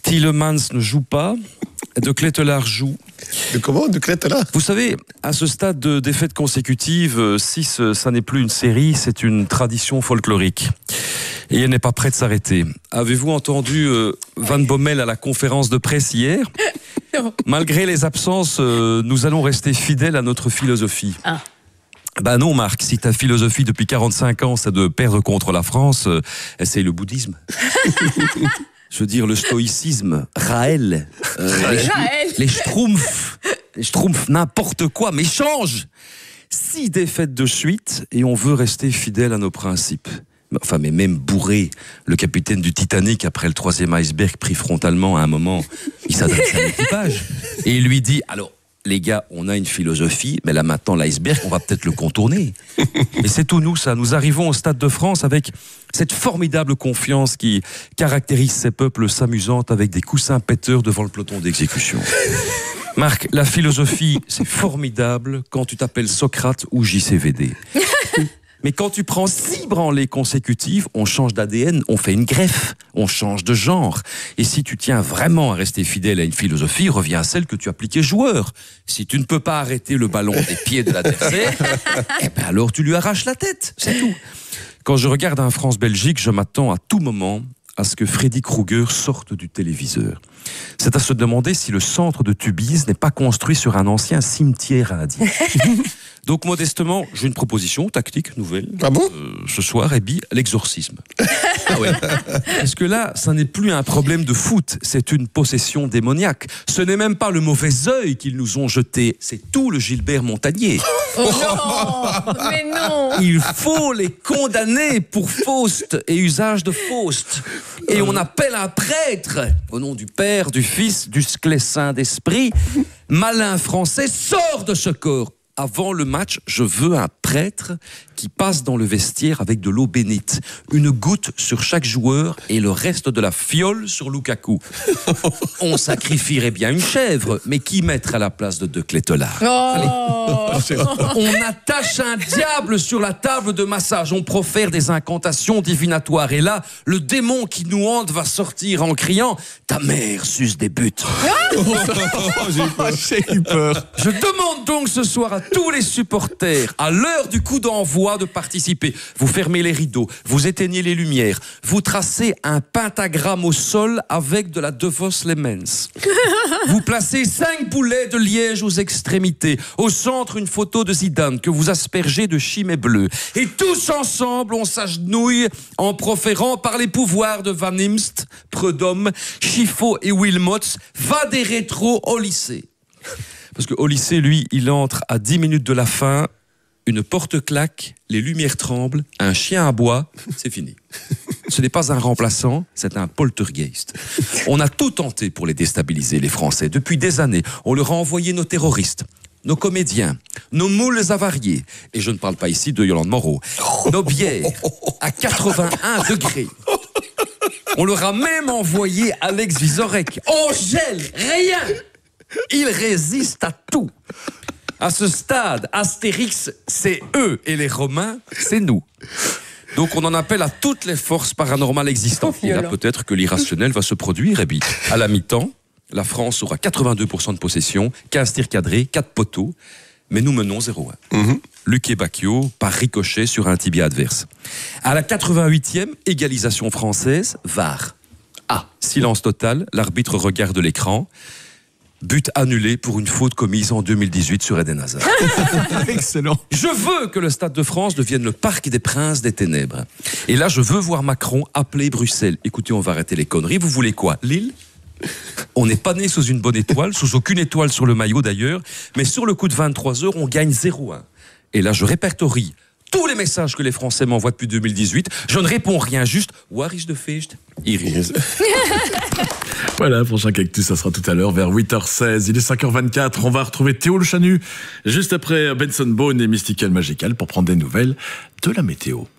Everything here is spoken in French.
Tielemans ne joue pas. De Clételaar joue. De comment? De Clételaar? Vous savez, à ce stade de défaites consécutives, 6, ça n'est plus une série, c'est une tradition folklorique. Et elle n'est pas prête de s'arrêter. Avez-vous entendu Van Bommel à la conférence de presse hier? Malgré les absences, nous allons rester fidèles à notre philosophie. Ah. Ben non, Marc, si ta philosophie depuis 45 ans, c'est de perdre contre la France, c'est le bouddhisme. Je veux dire, le stoïcisme, Raël, les schtroumpfs, n'importe quoi, mais change. 6 défaites de suite et on veut rester fidèle à nos principes. Enfin, mais même bourré, le capitaine du Titanic, après le 3e iceberg pris frontalement à un moment, il s'adresse à l'équipage et il lui dit, alors, les gars, on a une philosophie, mais là maintenant l'iceberg, on va peut-être le contourner. Et c'est tout nous, ça. Nous arrivons au Stade de France avec cette formidable confiance qui caractérise ces peuples s'amusant avec des coussins péteurs devant le peloton d'exécution. Marc, la philosophie, c'est formidable quand tu t'appelles Socrate ou JCVD. Mais quand tu prends 6 branlées consécutives, on change d'ADN, on fait une greffe, on change de genre. Et si tu tiens vraiment à rester fidèle à une philosophie, reviens à celle que tu appliquais joueur. Si tu ne peux pas arrêter le ballon des pieds de l'adversaire, eh ben alors tu lui arraches la tête, c'est tout. Quand je regarde un France-Belgique, je m'attends à tout moment à ce que Freddy Krueger sorte du téléviseur. C'est à se demander si le centre de Tubize n'est pas construit sur un ancien cimetière indien. Donc, modestement, j'ai une proposition tactique nouvelle. Ah bon? Ce soir, Ebi, l'exorcisme. Ah ouais. Parce que là, ça n'est plus un problème de foot, c'est une possession démoniaque. Ce n'est même pas le mauvais œil qu'ils nous ont jeté, c'est tout le Gilbert Montagnier. Oh non, mais non. Il faut les condamner pour Faust et usage de Faust. Et on appelle un prêtre, au nom du Père, du Fils, du Saint-Esprit. Malin français, sors de ce corps. Avant le match, je veux un prêtre qui passe dans le vestiaire avec de l'eau bénite. Une goutte sur chaque joueur et le reste de la fiole sur Lukaku. On sacrifierait bien une chèvre, mais qui mettre à la place de Clételaar? On attache un diable sur la table de massage. On profère des incantations divinatoires. Et là, le démon qui nous hante va sortir en criant « Ta mère suce des buts ». J'ai eu peur. Je demande donc ce soir à tous les supporters, à l'heure du coup d'envoi, de participer. Vous fermez les rideaux, vous éteignez les lumières, vous tracez un pentagramme au sol avec de la De Vos Lemens. Vous placez 5 boulets de liège aux extrémités. Au centre, une photo de Zidane que vous aspergez de chimée bleue. Et tous ensemble, on s'agenouille en proférant par les pouvoirs de Van Imst, Prudhomme, Chiffaut et Wilmots, va des rétros au lycée. Parce qu'au lycée, lui, il entre à 10 minutes de la fin, une porte claque, les lumières tremblent, un chien aboie, c'est fini. Ce n'est pas un remplaçant, c'est un poltergeist. On a tout tenté pour les déstabiliser, les Français. Depuis des années, on leur a envoyé nos terroristes, nos comédiens, nos moules avariés, et je ne parle pas ici de Yolande Moreau, nos bières à 81 degrés. On leur a même envoyé Alex Vizorek. On gèle rien. Ils résistent à tout. À ce stade, Astérix, c'est eux, et les Romains, c'est nous. Donc on en appelle à toutes les forces paranormales existantes. Et là, peut-être que l'irrationnel va se produire, et bien, à la mi-temps, la France aura 82% de possession, 15 tirs cadrés, 4 poteaux, mais nous menons 0-1. Luque Bacchio par ricochet sur un tibia adverse. À la 88e, égalisation française, VAR. Silence total, l'arbitre regarde l'écran. But annulé pour une faute commise en 2018 sur Eden Hazard. Excellent. Je veux que le Stade de France devienne le parc des princes des ténèbres. Et là, je veux voir Macron appeler Bruxelles. Écoutez, on va arrêter les conneries. Vous voulez quoi? Lille? On n'est pas né sous une bonne étoile, sous aucune étoile sur le maillot d'ailleurs, mais sur le coup de 23 heures, on gagne 0-1. Et là, je répertorie tous les messages que les Français m'envoient depuis 2018. Je ne réponds rien, juste « Waar is de feest ?» Iris. Voilà, prochain Cactus, ça sera tout à l'heure vers 8h16. Il est 5h24. On va retrouver Théo Le Chanu juste après Benson Boone et Mystical Magical pour prendre des nouvelles de la météo.